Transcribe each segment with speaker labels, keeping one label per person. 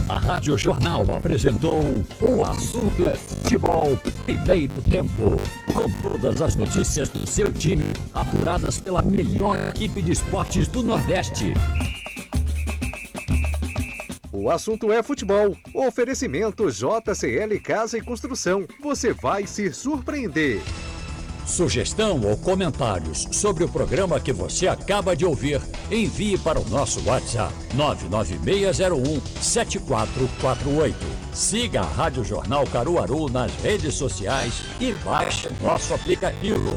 Speaker 1: A Rádio Jornal apresentou O Assunto é Futebol, primeiro tempo. Com todas as notícias do seu time, apuradas pela melhor equipe de esportes do Nordeste.
Speaker 2: O assunto é futebol. Oferecimento JCL Casa e Construção. Você vai se surpreender.
Speaker 1: Sugestão ou comentários sobre o programa que você acaba de ouvir, envie para o nosso WhatsApp 99601-7448. Siga a Rádio Jornal Caruaru nas redes sociais e baixe nosso aplicativo.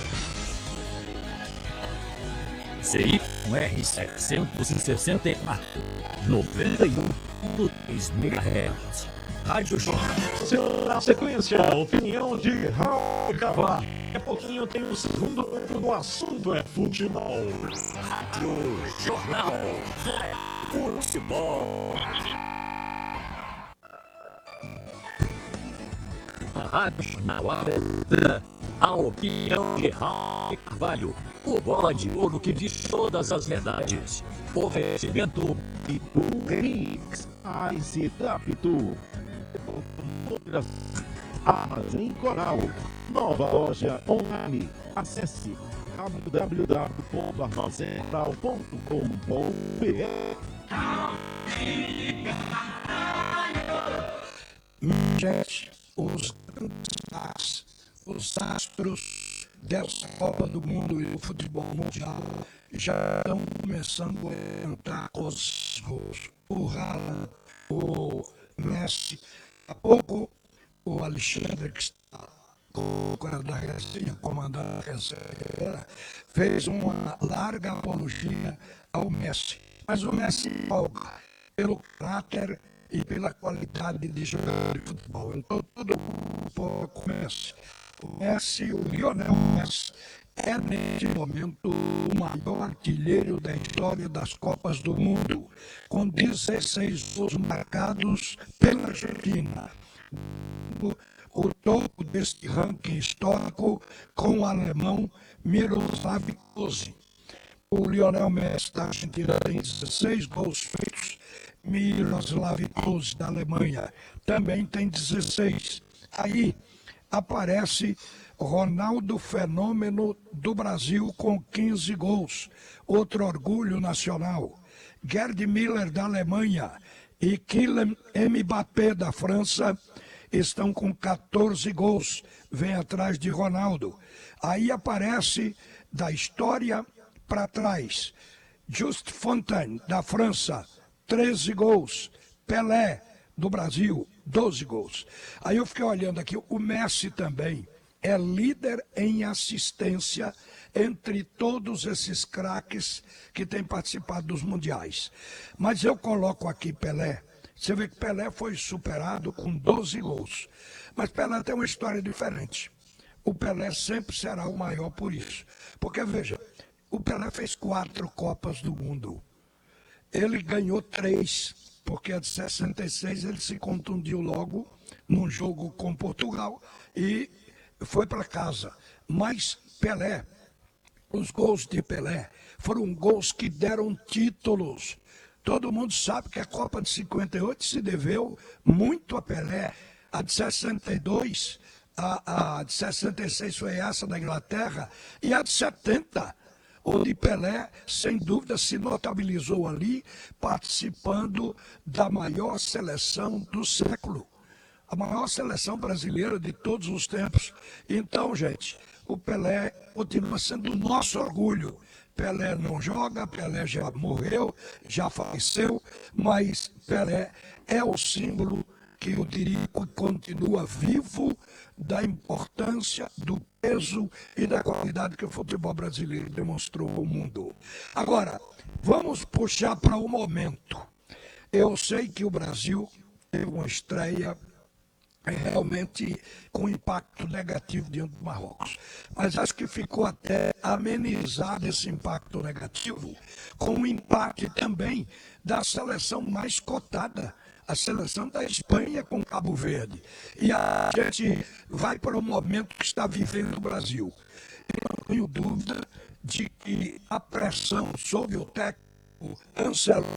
Speaker 1: CYR 764, 91.3 MHz. Rádio Jornal.
Speaker 3: Na sequência, a opinião de Raul Cavar. Daqui a pouquinho tem o segundo tempo do assunto é futebol.
Speaker 1: Rádio Jornal. Futebol. A Rádio Jornal apresenta a opinião de Raul Carvalho. O bola de ouro que diz todas as verdades. Oferecimento de Turix.
Speaker 3: Ice Taptu. Armazém Coral. Nova loja online. Acesse www.armazencoral.com.br.
Speaker 4: Gente, os astros dessa Copa do Mundo e do futebol mundial já estão começando a entrar com os gols. O Haaland, o Messi, há pouco o Alexandre, que está com o cara da resenha, comandando a resenha, fez uma larga apologia ao Messi. Mas o Messi folga pelo caráter e pela qualidade de jogador de futebol. Então todo mundo começa. O Messi, o Lionel Messi, é neste momento o maior artilheiro da história das Copas do Mundo, com 16 gols marcados pela Argentina. O topo deste ranking histórico com o alemão Miroslav Klose. O Lionel Messi da Argentina tem 16 gols feitos. Miroslav Klose da Alemanha também tem 16. Aí aparece Ronaldo Fenômeno do Brasil com 15 gols. Outro orgulho nacional. Gerd Müller da Alemanha e Kylian Mbappé da França estão com 14 gols. Vem atrás de Ronaldo. Aí aparece da história para trás. Just Fontaine da França, 13 gols. Pelé do Brasil, 12 gols. Aí eu fiquei olhando aqui, o Messi também é líder em assistência entre todos esses craques que têm participado dos mundiais. Mas eu coloco aqui Pelé. Você vê que Pelé foi superado com 12 gols. Mas Pelé tem uma história diferente. O Pelé sempre será o maior por isso. Porque, veja, o Pelé fez 4 Copas do Mundo. Ele ganhou 3, porque a de 66 ele se contundiu logo num jogo com Portugal e foi para casa. Mas Pelé, os gols de Pelé foram gols que deram títulos. Todo mundo sabe que a Copa de 58 se deveu muito a Pelé. A de 62, a de 66 foi essa da Inglaterra, e a de 70, onde Pelé, sem dúvida, se notabilizou ali, participando da maior seleção do século. A maior seleção brasileira de todos os tempos. Então, gente, o Pelé continua sendo o nosso orgulho. Pelé não joga, Pelé já morreu, já faleceu, mas Pelé é o símbolo que eu diria que continua vivo da importância, do peso e da qualidade que o futebol brasileiro demonstrou ao mundo. Agora, vamos puxar para o momento. Eu sei que o Brasil teve uma estreia realmente com impacto negativo diante do Marrocos. Mas acho que ficou até amenizado esse impacto negativo com o impacto também da seleção mais cotada, a seleção da Espanha com Cabo Verde. E a gente vai para o momento que está vivendo o Brasil. Eu não tenho dúvida de que a pressão sobre o técnico Ancelotti